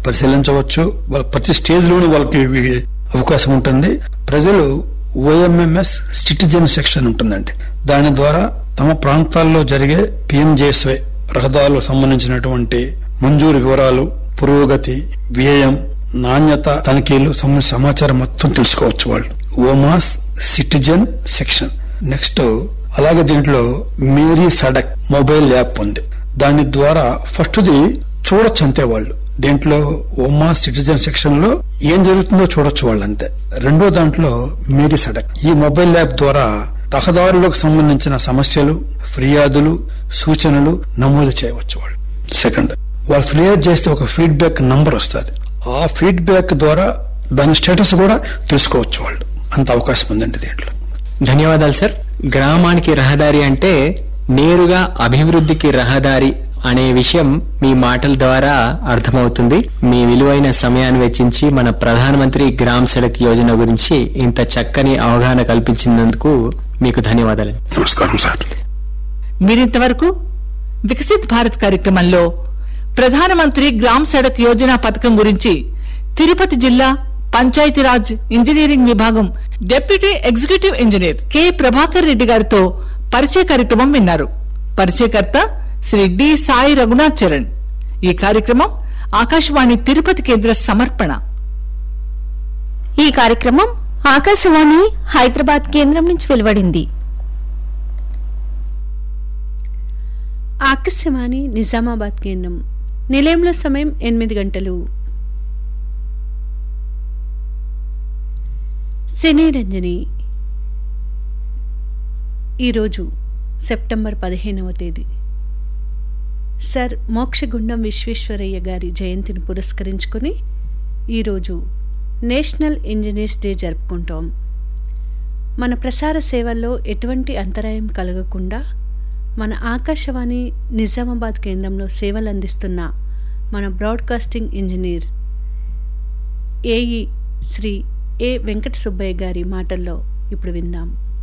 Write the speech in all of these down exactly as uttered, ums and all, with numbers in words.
పరిశీలించవచ్చు. వాళ్ళ ప్రతి స్టేజ్ లోనూ వాళ్ళకి అవకాశం ఉంటుంది. ప్రజలు ఓఎంఎంఎస్ సిటిజన్ సెక్షన్ ఉంటుందండి. దాని ద్వారా తమ ప్రాంతాల్లో జరిగే పిఎంజేఎస్వై రహదారులకు సంబంధించినటువంటి మంజూరు వివరాలు, పురోగతి, వ్యయం, నాణ్యత తనిఖీలు సంబంధించిన సమాచారం మొత్తం తెలుసుకోవచ్చు వాళ్ళు. ఓమాస్ సిటిజన్ సెక్షన్. నెక్స్ట్ అలాగే దీంట్లో మేరీ సడక్ మొబైల్ యాప్ ఉంది. దాని ద్వారా ఫస్ట్ది చూడొచ్చు అంతే వాళ్ళు. దీంట్లో ఓమా సిటిజన్ సెక్షన్ లో ఏం జరుగుతుందో చూడొచ్చు వాళ్ళు అంతే. రెండో దాంట్లో మేరీ సడక్, ఈ మొబైల్ యాప్ ద్వారా రహదారులకు సంబంధించిన సమస్యలు, ఫిర్యాదులు, సూచనలు నమోదు చేయవచ్చు వాళ్ళు. సెకండ్, వాళ్ళు ఫిర్యాదు చేస్తే ఒక ఫీడ్బ్యాక్ నంబర్ వస్తుంది. ఆ ఫీడ్బ్యాక్ ద్వారా దాని స్టేటస్ కూడా తెలుసుకోవచ్చు వాళ్ళు. అంత అవకాశం ఉందండి దీంట్లో. ధన్యవాదాలు సార్. గ్రామానికి రహదారి అంటే నేరుగా అభివృద్ధికి రహదారి అనే విషయం మీ మాటల ద్వారా అర్థమవుతుంది. మీ విలువైన సమయాన్ని వెచ్చించి మన ప్రధానమంత్రి గ్రామ్ సడక్ యోజన గురించి ఇంత చక్కని అవగాహన కల్పించినందుకు మీకు ధన్యవాదాలు. నమస్కారం సార్. మీరింతవరకు వికసిత్ భారత్ కార్యక్రమంలో ప్రధానమంత్రి గ్రామ్ సడక్ యోజన పథకం గురించి తిరుపతి జిల్లా పంచాయతీరాజ్ ఇంజనీరింగ్ విభాగం deputy executive engineer K Prabhakar Reddy గారితో పరిచయ కార్యక్రమం విన్నారు. పరిచయకర్త శ్రీ డి సాయి రఘునాథ్ చరణ్. ఈ కార్యక్రమం ఆకాశవాణి తిరుపతి కేంద్ర సమర్పణ. ఈ కార్యక్రమం ఆకాశవాణి హైదరాబాద్ కేంద్రం నుంచి వెలువడింది. ఆకాశవాణి నిజామాబాద్ కేంద్రం. నిలయంలో సమయం ఎనిమిది గంటలు. సినీ రంజని. ఈరోజు సెప్టెంబర్ పదిహేనవ తేదీ సర్ మోక్షగుండం విశ్వేశ్వరయ్య గారి జయంతిని పురస్కరించుకొని ఈరోజు నేషనల్ ఇంజనీర్స్ డే జరుపుకుంటాం. మన ప్రసార సేవల్లో ఎటువంటి అంతరాయం కలగకుండా మన ఆకాశవాణి నిజామాబాద్ కేంద్రంలో సేవలు అందిస్తున్న మన బ్రాడ్కాస్టింగ్ ఇంజనీర్ ఏఈ శ్రీ ఏ వెంకట సుబ్బయ్య గారి మాటల్లో ఇప్పుడు విందాం.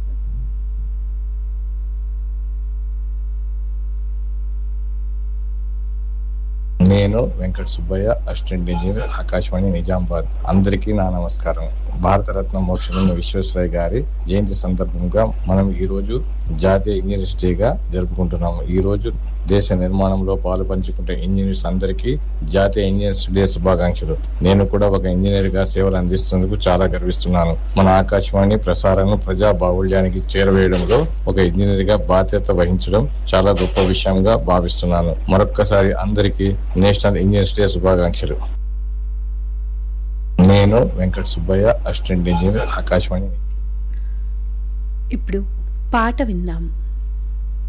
నేను వెంకట సుబ్బయ్య, అసిస్టెంట్ ఇంజనీర్, ఆకాశవాణి నిజామాబాద్. అందరికీ నా నమస్కారం. భారతరత్న మోక్షగుండం విశ్వేశ్వరయ్య గారి జయంతి సందర్భంగా మనం ఈ రోజు జాతీయ ఇంజనీర్స్ డేగా జరుపుకుంటున్నాము. ఈ రోజు దేశ నిర్మాణంలో పాలు పంచుకుంటే ఇంజనీర్స్ అందరికీ జాతీయ ఇంజనీర్స్ డే శుభాకాంక్షలు. నేను కూడా ఒక ఇంజనీర్ గా సేవలు అందిస్తున్నందుకు చాలా గర్విస్తున్నాను. మన ఆకాశవాణి ప్రసారాలను ప్రజా బాహుళ్యానికి చేరవేయడంలో ఒక ఇంజనీర్ గా బాధ్యత వహించడం చాలా గొప్ప విషయంగా భావిస్తున్నాను. మరొక్కసారి అందరికీ నేషనల్ ఇంజనీర్స్ డే శుభాకాంక్షలు. నేను వెంకట సుబ్బయ్య, అసిస్టెంట్ ఇంజనీర్, ఆకాశవాణి. ఇప్పుడు పాట విందాం.